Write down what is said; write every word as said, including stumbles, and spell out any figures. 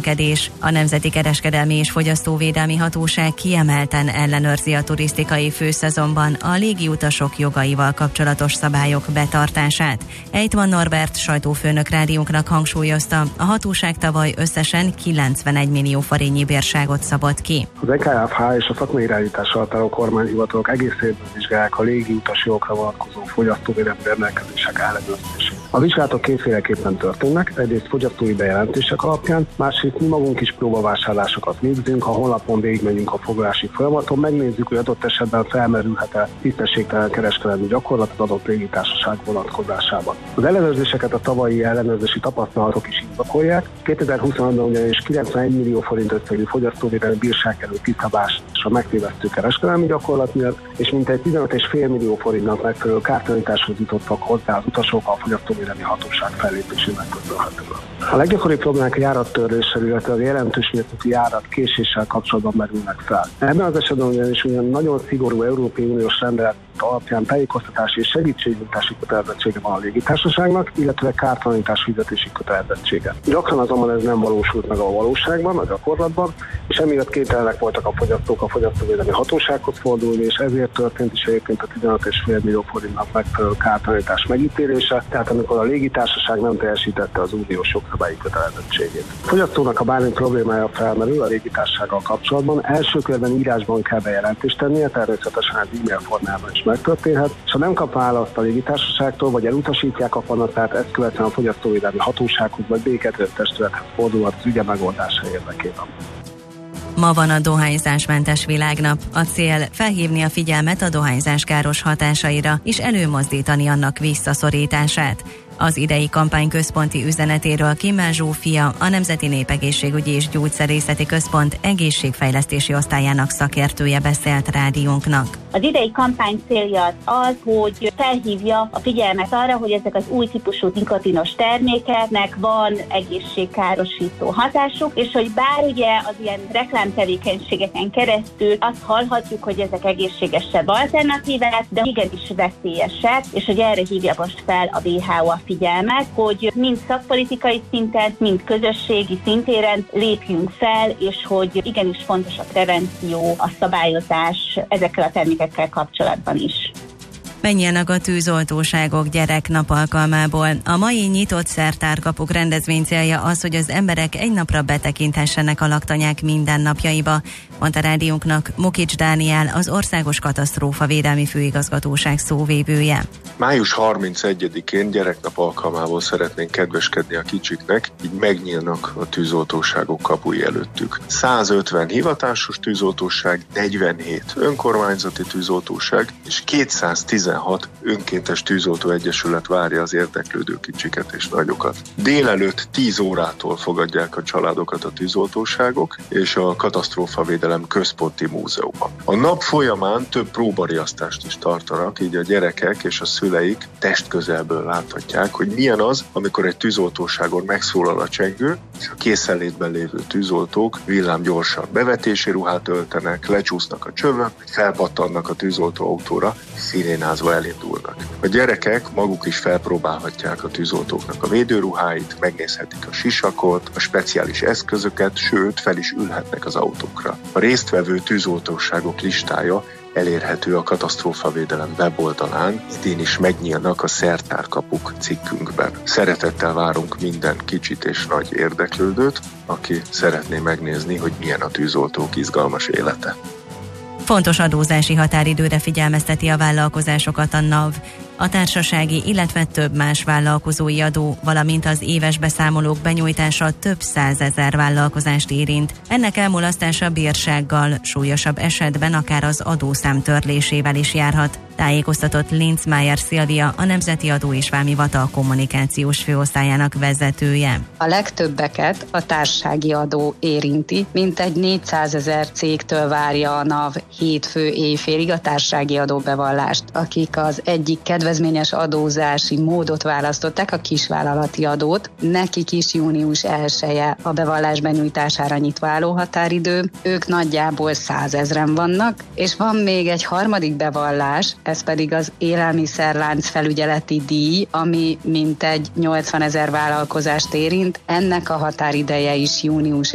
közlekedés. A Nemzeti Kereskedelmi és Fogyasztóvédelmi Hatóság kiemelten ellenőrzi a turisztikai főszezonban a légiutasok jogaival kapcsolatos szabályok betartását. Ejtman Norbert sajtófőnök rádiónknak hangsúlyozta, a hatóság tavaly összesen kilencvenegy millió forintnyi bírságot szabott ki. Az E K F H és a szakmai irányítással határozó kormányhivatalok egész évben vizsgálják a légiutas jogokra vonatkozó fogyasztóvédelmi rendelkezések ellenőrzését. A vizsgálatok kétféleképpen történnek, egyrészt fogyasztói bejelentések alapján, másrészt mi magunk is próbavásárlásokat végzünk, a honlapon végigmegyünk a foglalási folyamaton, megnézzük, hogy adott esetben felmerülhet-e tisztességtelen kereskedelmi gyakorlat az adott légitársaság vonatkozásában. Az ellenőrzéseket a tavalyi ellenőrzési tapasztalatok is indokolják. kétezer-huszonhatban ugyanis kilencvenegy millió forint összegű fogyasztóvédelmi bírság került kiszabásra megtévesztő kereskedelmi gyakorlat miatt, és mintegy tizenöt egész öt millió forintnak megfelelő kártalanításhoz jutottak hozzá az utasok a fogyasztóvédelmi hatóság fellépésének köszönhetően. A leggyakoribb problémák a járattörléssel, illetve a jelentős mértékű járat késéssel kapcsolatban merülnek fel. Ebben az esetben ugyanis ugyan nagyon szigorú Európai Uniós rendelet alapján tájékoztatási és segítségnyújtási kötelezettsége van a légitársaságnak, illetve kártalanítás fizetési kötelezettsége. Gyakran azonban ez nem valósult meg a valóságban, a gyakorlatban, és emiatt kénytelenek voltak a fogyasztók a fogyasztóvédelmi hatósághoz fordulni, és ezért történt is egyébként a tizenöt egész öt millió forintnak megfelelő kártalanítás megítélése, tehát amikor a légitársaság nem teljesítette az uniós jogszabályi kötelezettségét. A fogyasztónak, ha bármi problémája felmerül a légitársasággal kapcsolatban, első körben írásban kell bejelentést tennie, természetesen az e-mail formában is megtörténhet, és ha nem kap választ a légitársaságtól, vagy elutasítják a panaszát, ezt követően a fogyasztóvédelmi hatósághoz vagy béketőbb testülethez fordulhat az ügye megoldása érdekében. Ma van a dohányzásmentes világnap. A cél felhívni a figyelmet a dohányzás káros hatásaira és előmozdítani annak visszaszorítását. Az idei kampány központi üzenetéről Kimmel Zsófia, a Nemzeti Népegészségügyi és Gyógyszerészeti Központ egészségfejlesztési osztályának szakértője beszélt rádiónknak. Az idei kampány célja az az, hogy felhívja a figyelmet arra, hogy ezek az új típusú nikotinos termékeknek van egészségkárosító hatásuk, és hogy bár ugye az ilyen reklámtevékenységeken keresztül azt hallhatjuk, hogy ezek egészségesebb alternatívák, de igenis veszélyesek, és hogy erre hívja most fel a W H O a figyelmet, hogy mind szakpolitikai szinten, mind közösségi szintéren lépjünk fel, és hogy igenis fontos a prevenció, a szabályozás ezekkel a termékekkel kapcsolatban is. Menjenek a tűzoltóságok gyereknap alkalmából. A mai nyitott szertárkapuk rendezvény célja az, hogy az emberek egy napra betekinthessenek a laktanyák mindennapjaiba, mondta rádiónknak Mokics Dániel, az Országos Katasztrófavédelmi Főigazgatóság szóvivője. május harmincegyedikén gyereknap alkalmából szeretnénk kedveskedni a kicsiknek, így megnyílnak a tűzoltóságok kapui előttük. százötven hivatásos tűzoltóság, negyvenhét önkormányzati tűzoltóság és kétszáztizenhat önkéntes tűzoltó egyesület várja az érdeklődő kicsiket és nagyokat. Délelőtt tíz órától fogadják a családokat a tűzoltóságok és a Katasztrófavédelem Központi Múzeumban. A nap folyamán több próbariasztást is tartanak, így a gyerekek és a szüleik testközelből láthatják, hogy milyen az, amikor egy tűzoltóságon megszólal a csengő, és a készenlétben lévő tűzoltók villámgyorsan bevetési ruhát öltenek, lecsúsznak a csövön, felpattannak a tűzoltóautóra, szirénázva elindulnak. A gyerekek maguk is felpróbálhatják a tűzoltóknak a védőruháit, megnézhetik a sisakot, a speciális eszközöket, sőt, fel is ülhetnek az autókra. A résztvevő tűzoltóságok listája elérhető a Katasztrófavédelem weboldalán, idén is megnyílnak a szertárkapuk cikkünkben. Szeretettel várunk minden kicsit és nagy érdeklődőt, aki szeretné megnézni, hogy milyen a tűzoltók izgalmas élete. Fontos adózási határidőre figyelmezteti a vállalkozásokat a NAV. A társasági, illetve több más vállalkozói adó, valamint az éves beszámolók benyújtása több százezer vállalkozást érint. Ennek elmulasztása bírsággal, súlyosabb esetben akár az adószám törlésével is járhat, tájékoztatott Linzmeier Szilvia, a Nemzeti Adó és Vámhivatal kommunikációs főosztályának vezetője. A legtöbbeket a társasági adó érinti, mintegy négyszázezer cégtől várja a NAV hétfő éjfélig a társasági adóbevallást, akik az egyik kedvezményes adózási módot választották, a kisvállalati adót. Nekik is június elseje a bevallás benyújtására nyitva álló határidő. Ők nagyjából százezren vannak, és van még egy harmadik bevallás, ez pedig az élelmiszerlánc felügyeleti díj, ami mintegy nyolcvanezer vállalkozást érint. Ennek a határideje is június